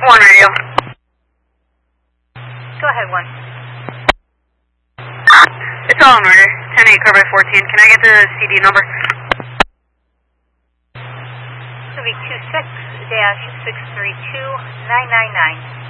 One radio. Go ahead, one. It's all murder. 10-8 car by 14. Can I get the CD number? It's going to be 26-632999.